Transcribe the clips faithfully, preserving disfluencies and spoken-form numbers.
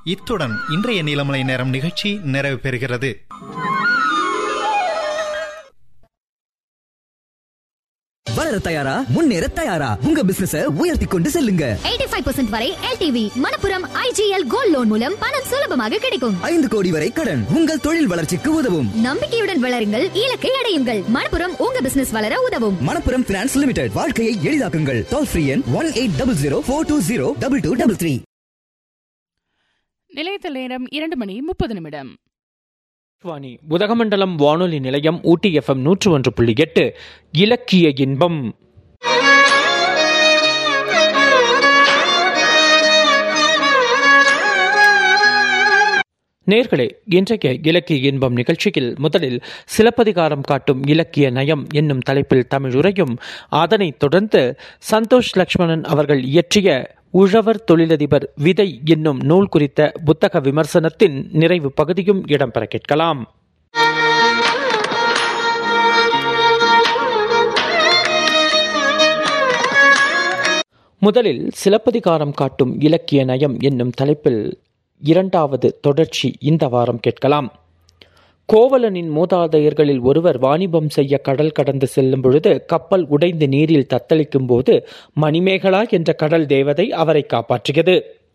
இத்துடன் இன்றைய நீலமலை நேரம் நிகழ்ச்சி நிறைவு பெறுகிறது. வளர தயாரா, முன்னேற தயாரா, உங்க பிசினஸ உயர்த்தி கொண்டு செல்லுங்க. எண்பத்தி ஐந்து சதவீதம் வரை L T V Manappuram I G L gold loan மூலம் பணம் சுலபமாக கிடைக்கும். ஐந்து கோடி வரை கடன் உங்கள் தொழில் வளர்ச்சிக்கு உதவும். நம்பிக்கையுடன் வளருங்கள், இலக்கை அடையுங்கள். மணப்புரம் உங்க பிசினஸ் வளர உதவும். மணப்புரம் பினான்ஸ் லிமிடெட், வாழ்க்கையை எளிதாக்குங்கள். டோல் ஃப்ரீ எண் one eight double zero four two zero double two double three. நிலையத்தில் நேரம் இரண்டு மணி முப்பது நிமிடம். வாணி உதகமண்டலம் வானொலி நிலையம் ஊட்டி எஃப் எம் நூற்று ஒன்று புள்ளி எட்டு இலக்கிய இன்பம். நேர்களே, இன்றைய இலக்கிய இன்பம் நிகழ்ச்சியில் முதலில் சிலப்பதிகாரம் காட்டும் இலக்கிய நயம் என்னும் தலைப்பில் தமிழுரையும், அதனைத் தொடர்ந்து சந்தோஷ் லக்ஷ்மணன் அவர்கள் இயற்றிய உழவர் தொழிலதிபர் விதை என்னும் நூல் குறித்த புத்தக விமர்சனத்தின் நிறைவு பகுதியும் இடம்பெற கேட்கலாம். முதலில் சிலப்பதிகாரம் காட்டும் இலக்கிய நயம் என்னும் தலைப்பில் இரண்டாவது தொடர்ச்சி இந்த வாரம் கேட்கலாம். கோவலனின் மூதாதையர்களில் ஒருவர் வாணிபம் செய்ய கடல் கடந்து செல்லும் பொழுது கப்பல் உடைந்து நீரில் தத்தளிக்கும் போது மணிமேகலா என்ற கடல் தேவதை அவரை காப்பாற்றியது.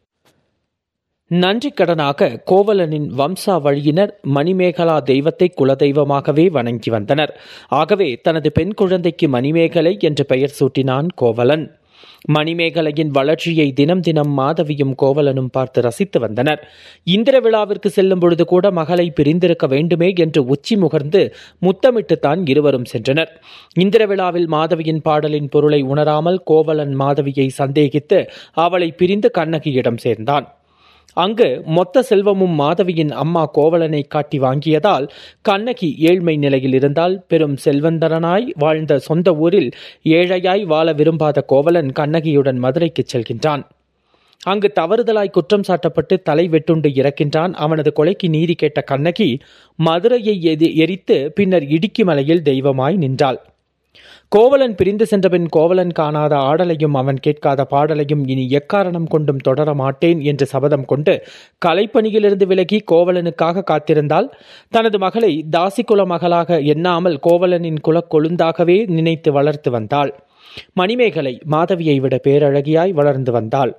நன்றி கடனாக கோவலனின் வம்சா வழியினர் மணிமேகலா தெய்வத்தை குலதெய்வமாகவே வணங்கி வந்தனர். ஆகவே தனது பெண் குழந்தைக்கு மணிமேகலை என்று பெயர் சூட்டினான் கோவலன். மணிமேகலையின் வளர்ச்சியை தினம் தினம் மாதவியும் கோவலனும் பார்த்து ரசித்து வந்தனர். இந்திர விழாவிற்கு செல்லும் பொழுது கூட மகளை பிரிந்திருக்க வேண்டுமே என்று உச்சி முகர்ந்து முத்தமிட்டுத்தான் இருவரும் சென்றனர். இந்திர விழாவில் மாதவியின் பாடலின் பொருளை உணராமல் கோவலன் மாதவியை சந்தேகித்து அவளை பிரிந்து கண்ணகியிடம் சேர்ந்தான். அங்கு மொத்த செல்வமும் மாதவியின் அம்மா கோவலனை காட்டி வாங்கியதால் கண்ணகி ஏழ்மை நிலையில் இருந்தால். பெரும் செல்வந்தரனாய் வாழ்ந்த சொந்த ஊரில் ஏழையாய் வாழ விரும்பாத கோவலன் கண்ணகியுடன் மதுரைக்கு செல்கின்றான். அங்கு தவறுதலாய் குற்றம் சாட்டப்பட்டு தலை வெட்டுண்டு இறக்கின்றான். அவனது கொலைக்கு நீதி கேட்ட கண்ணகி மதுரையை எரித்து பின்னர் இடுக்கி மலையில் தெய்வமாய் நின்றாள். கோவலன் பிரிந்து சென்றபின் கோவலன் காணாத ஆடலையும் அவன் கேட்காத பாடலையும் இனி எக்காரணம் கொண்டும் தொடர மாட்டேன் என்று சபதம் கொண்டு கலைப்பணியிலிருந்து விலகி கோவலனுக்காக காத்திருந்தால். தனது மகளை தாசிகுல மகளாக எண்ணாமல் கோவலனின் குலக் கொழுந்தாகவே நினைத்து வளர்த்து வந்தாள். மணிமேகலை மாதவியை விட பேரழகியாய் வளர்ந்து வந்தாள்.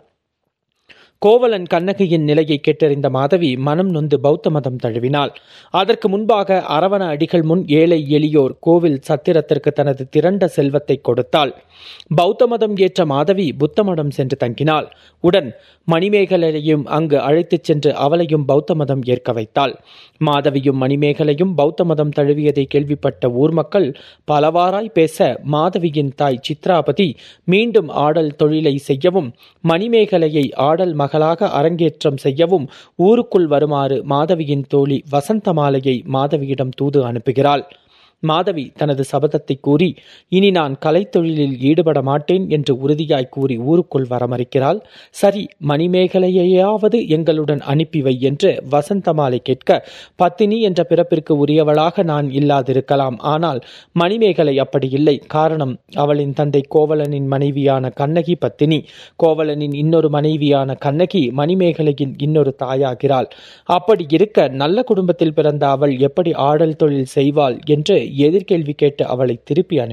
கோவலன் கண்ணகியின் நிலையை கேட்டறிந்த மாதவி மனம் நொந்து பௌத்த மதம் தழுவினாள். அதற்கு முன்பாக அரவண அடிகள் முன் ஏழை எளியோர் கோவில் சத்திரத்திற்கு தனது திரண்ட செல்வத்தை கொடுத்தாள். பௌத்த மதம் ஏற்ற மாதவி புத்த மடம் சென்று தங்கினாள். உடன் மணிமேகலையும் அங்கு அழைத்துச் சென்று அவளையும் பௌத்த மதம் ஏற்க வைத்தாள். மாதவியும் மணிமேகலையும் பௌத்த மதம் தழுவியதை கேள்விப்பட்ட ஊர் மக்கள் பலவாறாய் பேச மாதவியின் தாய் சித்ராபதி மீண்டும் ஆடல் தொழிலை செய்யவும் மணிமேகலையை ஆடல் மகளாக அரங்கேற்றம் செய்யவும் ஊருக்குள் வருமாறு மாதவியின் தோழி வசந்தமாலையை மாதவியிடம் தூது அனுப்புகிறாள். மாதவி தனது சபதத்தை கூறி இனி நான் கலைத்தொழிலில் ஈடுபட மாட்டேன் என்று உறுதியாய் கூறி ஊருக்குள் வரமறுக்கிறாள். சரி, மணிமேகலையாவது எங்களுடன் அனுப்பி வை என்று வசந்தமாலை கேட்க, பத்தினி என்ற பிறப்பிற்கு உரியவளாக நான் இல்லாதிருக்கலாம், ஆனால் மணிமேகலை அப்படி இல்லை. காரணம், அவளின் தந்தை கோவலனின் மனைவியான கண்ணகி பத்தினி. கோவலனின் இன்னொரு மனைவியான கண்ணகி மணிமேகலையின் இன்னொரு தாயாகிறாள். அப்படி இருக்க நல்ல குடும்பத்தில் பிறந்த அவள் எப்படி ஆடல் தொழில் செய்வாள் என்று எதிர்கேள்வி கேட்டு அவளை திருப்பி அனுப்பி